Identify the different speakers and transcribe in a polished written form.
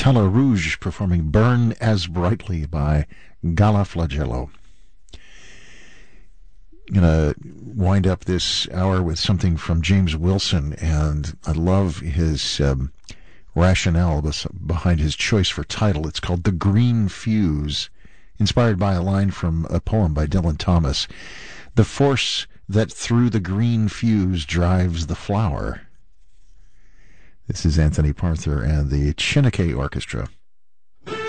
Speaker 1: Teller Rouge performing Burn as Brightly by Gala Flagello. I'm going to wind up this hour with something from James Wilson, and I love his rationale behind his choice for title. It's called The Green Fuse, inspired by a line from a poem by Dylan Thomas. The force that through the green fuse drives the flower. This is Anthony Parker and the Chineke Orchestra.